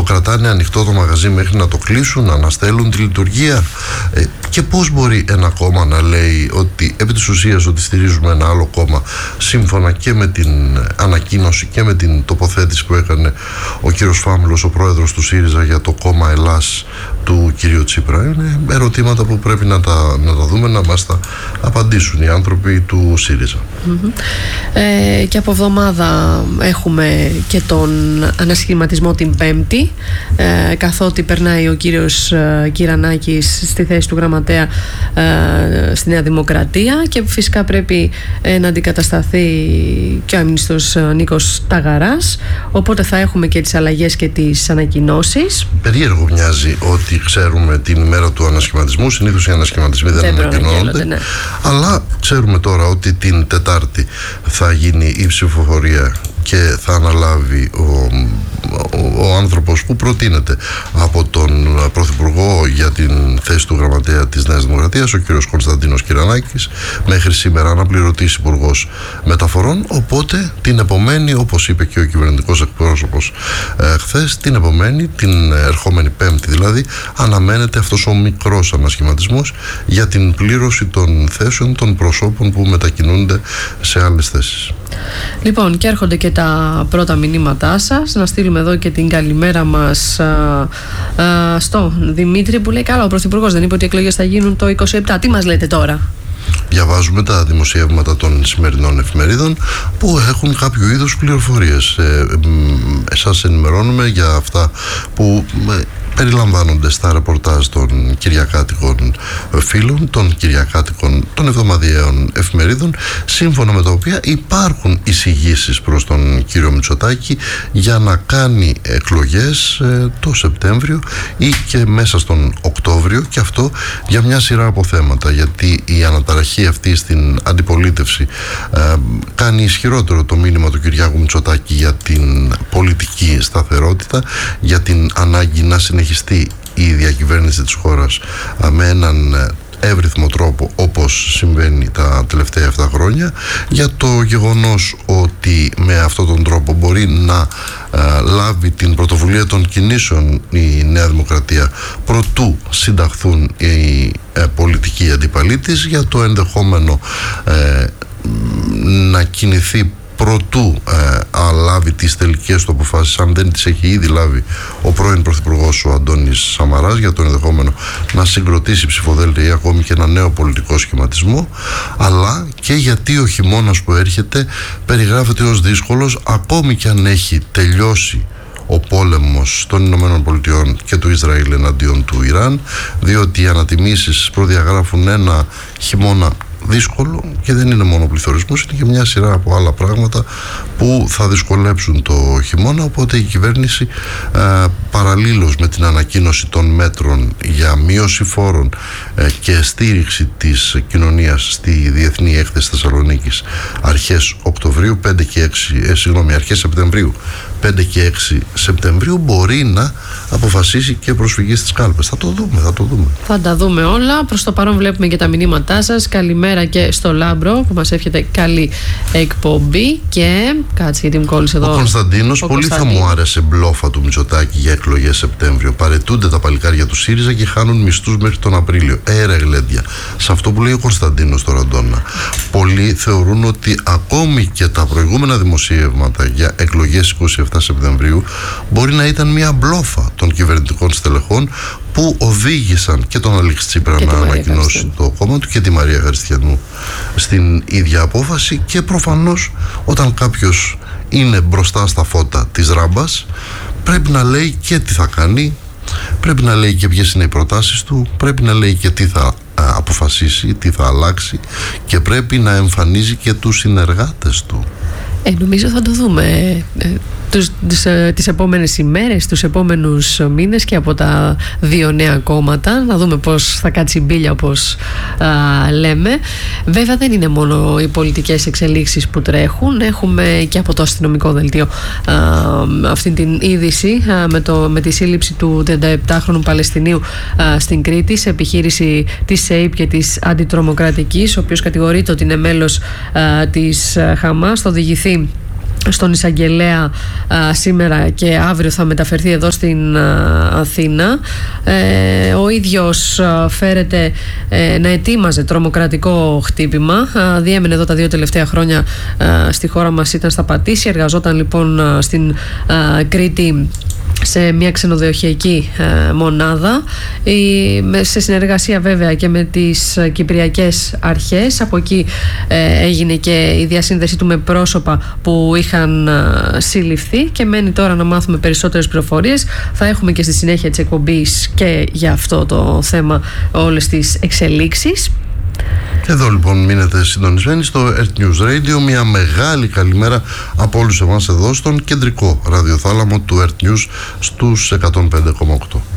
κρατάνε ανοιχτό το μαγαζί μέχρι να το κλείσουν, να αναστέλουν τη λειτουργία. Και πώς μπορεί ένα κόμμα να λέει ότι επί της ουσίας ότι στηρίζουμε ένα άλλο κόμμα, σύμφωνα και με την ανακοίνωση και με την τοποθέτηση που έκανε ο κύριος Φάμιλος, ο πρόεδρος του ΣΥΡΙΖΑ, για το κόμμα Ελλάς του κυρίου Τσίπρα? Είναι ερωτήματα που πρέπει να τα δούμε, να μας τα απαντήσουν οι άνθρωποι του ΣΥΡΙΖΑ. Και από εβδομάδα έχουμε και τον ανασχηματισμό την Πέμπτη, καθότι περνάει ο κύριος Κυρανάκης στη θέση του γραμματέα στη Νέα Δημοκρατία, και φυσικά πρέπει να αντικατασταθεί και ο αμήνιστος Νίκος Ταγαράς, οπότε θα έχουμε και τις αλλαγές και τις ανακοινώσεις. Περίεργο μοιάζει ότι ξέρουμε την ημέρα του ανασχηματισμού, συνήθως οι ανασχηματισμοί δεν ανακοινώνονται, ναι. Αλλά ξέρουμε τώρα ότι την Τετάρτη θα γίνει η ψηφοφορία και θα αναλάβει ο άνθρωπος που προτείνεται από τον Πρωθυπουργό για την θέση του γραμματέα της Νέας Δημοκρατίας, ο κύριος Κωνσταντίνος Κυρανάκης, μέχρι σήμερα αναπληρωτής υπουργός μεταφορών. Οπότε την επομένη, όπως είπε και ο κυβερνητικός εκπρόσωπος χθες, την επομένη, την ερχόμενη Πέμπτη δηλαδή, αναμένεται αυτός ο μικρός ανασχηματισμός για την πλήρωση των θέσεων των προσώπων που μετακινούνται σε άλλες θέσεις. Λοιπόν, και έρχονται και τα πρώτα μηνύματά σας. Να στείλουμε εδώ και την καλημέρα μας στο Δημήτρη, που λέει: καλά, ο Πρωθυπουργός δεν είπε ότι οι εκλογές θα γίνουν το 27? Τι μας λέτε τώρα? Διαβάζουμε τα δημοσιεύματα των σημερινών εφημερίδων που έχουν κάποιο είδους πληροφορίες. Σας ενημερώνουμε για αυτά που περιλαμβάνονται στα ρεπορτάζ των κυριακάτικων φίλων, των κυριακάτικων των εβδομαδιαίων εφημερίδων, σύμφωνα με τα οποία υπάρχουν εισηγήσεις προς τον κύριο Μητσοτάκη για να κάνει εκλογές το Σεπτέμβριο ή και μέσα στον Οκτώβριο, και αυτό για μια σειρά από θέματα, γιατί η αναταραχή αυτή στην αντιπολίτευση κάνει ισχυρότερο το μήνυμα του Κυριάκου Μητσοτάκη για την πολιτική σταθερότητα, για την ανάγκη να συνεχιστεί η διακυβέρνηση της χώρας με έναν εύρυθμο τρόπο, όπως συμβαίνει τα τελευταία 7 χρόνια, για το γεγονός ότι με αυτόν τον τρόπο μπορεί να λάβει την πρωτοβουλία των κινήσεων η Νέα Δημοκρατία προτού συνταχθούν οι πολιτικοί αντίπαλοι της, για το ενδεχόμενο να κινηθεί προτού λάβει τις τελικές του αποφάσεις, αν δεν τις έχει ήδη λάβει ο πρώην Πρωθυπουργός ο Αντώνης Σαμαράς, για το ενδεχόμενο να συγκροτήσει ψηφοδέλτια ή ακόμη και ένα νέο πολιτικό σχηματισμό, αλλά και γιατί ο χειμώνας που έρχεται περιγράφεται ως δύσκολος, ακόμη και αν έχει τελειώσει ο πόλεμος των Ηνωμένων Πολιτειών και του Ισραήλ εναντίον του Ιράν, διότι οι ανατιμήσεις προδιαγράφουν ένα χειμώνα δύσκολο, και δεν είναι μόνο πληθωρισμός, είναι και μια σειρά από άλλα πράγματα που θα δυσκολέψουν το χειμώνα. Οπότε η κυβέρνηση παραλλήλως με την ανακοίνωση των μέτρων για μείωση φόρων και στήριξη της κοινωνίας στη Διεθνή Έκθεση Θεσσαλονίκης αρχές Σεπτεμβρίου, 5 και 6 Σεπτεμβρίου, μπορεί να αποφασίσει και προσφυγή στις κάλπες. Θα το δούμε. Θα τα δούμε όλα. Προς το παρόν βλέπουμε και τα μηνύματά σας. Καλημέρα και στο Λάμπρο που μας εύχεται καλή εκπομπή. Και κάτσε, γιατί μου κόλλησε εδώ ο Κωνσταντίνος. Πολύ θα μου άρεσε μπλόφα του Μητσοτάκη για εκλογές Σεπτέμβριο. Παρετούνται τα παλικάρια του ΣΥΡΙΖΑ και χάνουν μισθούς μέχρι τον Απρίλιο. Ρε γλέντια. Σε αυτό που λέει ο Κωνσταντίνος τώρα, Αντώνα. Πολλοί θεωρούν ότι ακόμη και τα προηγούμενα δημοσιεύματα για εκλογές 27 Σεπτεμβρίου μπορεί να ήταν μια μπλόφα των κυβερνητικών στελεχών που οδήγησαν και τον Αλέξη Τσίπρα να ανακοινώσει το κόμμα του και τη Μαρία Χριστιανού στην ίδια απόφαση. Και προφανώς όταν κάποιος είναι μπροστά στα φώτα της ράμπας, πρέπει να λέει και τι θα κάνει, πρέπει να λέει και ποιες είναι οι προτάσεις του, πρέπει να λέει και τι θα αποφασίσει, τι θα αλλάξει, και πρέπει να εμφανίζει και τους συνεργάτες του. Νομίζω θα το δούμε τις επόμενες ημέρες, τους επόμενους μήνες, και από τα δύο νέα κόμματα, να δούμε πώς θα κάτσει η μπίλια, όπως λέμε. Βέβαια δεν είναι μόνο οι πολιτικές εξελίξεις που τρέχουν, έχουμε και από το αστυνομικό δελτίο αυτή την είδηση με τη σύλληψη του 37χρονου Παλαιστινίου στην Κρήτη σε επιχείρηση της ΣΕΙΠ και της αντιτρομοκρατικής, ο οποίος κατηγορείται ότι είναι μέλος της Χαμάς. Θα οδηγηθεί στον εισαγγελέα σήμερα και αύριο θα μεταφερθεί εδώ στην Αθήνα. Ο ίδιος φέρεται να ετοίμαζε τρομοκρατικό χτύπημα. Διέμενε εδώ τα 2 τελευταία χρόνια στη χώρα μας, ήταν στα Πατήσια, εργαζόταν λοιπόν στην Κρήτη σε μια ξενοδοχειακή μονάδα, σε συνεργασία βέβαια και με τις κυπριακές αρχές. Από εκεί έγινε και η διασύνδεσή του με πρόσωπα που είχαν συλληφθεί και μένει τώρα να μάθουμε περισσότερες πληροφορίες. Θα έχουμε και στη συνέχεια της εκπομπής και για αυτό το θέμα όλες τις εξελίξεις. Εδώ λοιπόν μείνετε συντονισμένοι στο Earth News Radio. Μια μεγάλη καλημέρα από όλους εμάς εδώ στον κεντρικό ραδιοθάλαμο του Earth News στους 105,8.